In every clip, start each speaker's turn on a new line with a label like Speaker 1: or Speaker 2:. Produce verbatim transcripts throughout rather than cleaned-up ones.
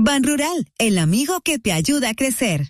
Speaker 1: Ban Rural, el amigo que te ayuda a crecer.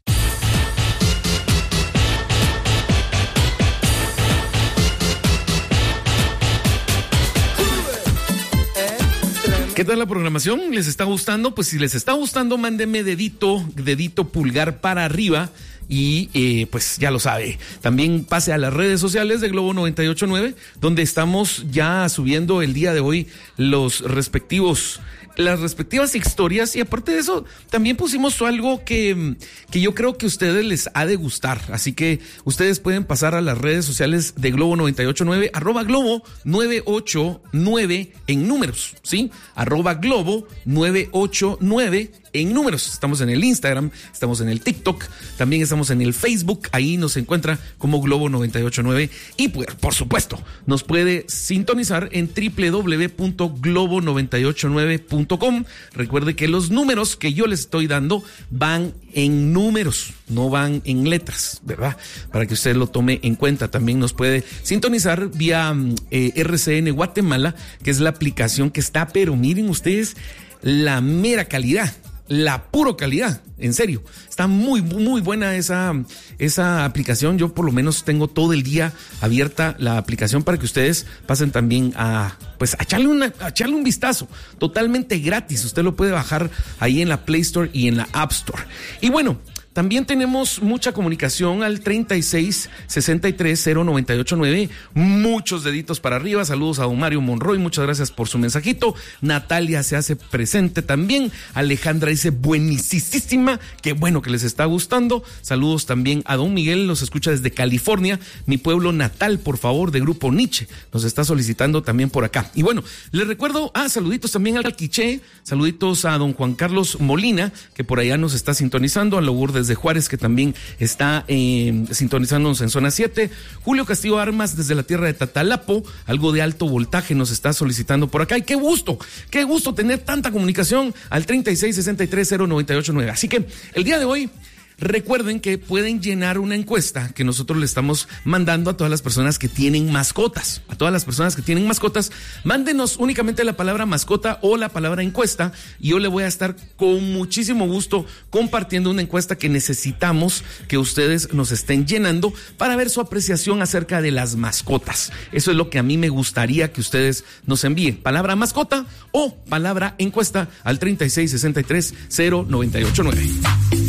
Speaker 2: ¿Qué tal la programación? ¿Les está gustando? Pues si les está gustando, mándenme dedito, dedito pulgar para arriba. Y eh, pues ya lo sabe, también pase a las redes sociales de Globo noventa y ocho punto nueve, donde estamos ya subiendo el día de hoy los respectivos, las respectivas historias, y aparte de eso, también pusimos algo que, que yo creo que a ustedes les ha de gustar, así que ustedes pueden pasar a las redes sociales de Globo noventa y ocho punto nueve, arroba Globo nueve ocho nueve en números, ¿sí? Arroba Globo nueve ocho nueve en números. Estamos en el Instagram, estamos en el TikTok, también estamos en el Facebook, ahí nos encuentra como Globo noventa y ocho punto nueve, y pues, por supuesto, nos puede sintonizar en doble u doble u doble u punto globo noventa y ocho nueve punto com. Recuerde que los números que yo les estoy dando van en números, no van en letras, ¿verdad? Para que usted lo tome en cuenta. También nos puede sintonizar vía eh, R C N Guatemala, que es la aplicación que está, pero miren ustedes, la mera calidad. La puro calidad, en serio, está muy, muy buena esa, esa aplicación. Yo por lo menos tengo todo el día abierta la aplicación para que ustedes pasen también a, pues, a echarle, una, a echarle un vistazo, totalmente gratis. Usted lo puede bajar ahí en la Play Store y en la App Store. Y bueno, también tenemos mucha comunicación al treinta y seis sesenta y tres cero noventa y ocho nueve. Muchos deditos para arriba. Saludos a don Mario Monroy. Muchas gracias por su mensajito. Natalia se hace presente también. Alejandra dice buenísima. Qué bueno que les está gustando. Saludos también a don Miguel. Los escucha desde California. Mi pueblo natal, por favor, de Grupo Nietzsche. Nos está solicitando también por acá. Y bueno, les recuerdo, ah, saluditos también al Quiché. Saluditos a don Juan Carlos Molina, que por allá nos está sintonizando. A Lourdes de Juárez, que también está eh, sintonizándonos en zona siete. Julio Castillo Armas desde la tierra de Tatalapo, algo de alto voltaje nos está solicitando por acá, y qué gusto, qué gusto tener tanta comunicación al treinta y seis sesenta y tres cero noventa y ocho nueve. Así que el día de hoy, recuerden que pueden llenar una encuesta que nosotros le estamos mandando a todas las personas que tienen mascotas. A todas las personas que tienen mascotas, mándenos únicamente la palabra mascota o la palabra encuesta, y yo le voy a estar con muchísimo gusto compartiendo una encuesta que necesitamos que ustedes nos estén llenando para ver su apreciación acerca de las mascotas. Eso es lo que a mí me gustaría que ustedes nos envíen. Palabra mascota o palabra encuesta al treinta y seis sesenta y tres cero noventa y ocho nueve.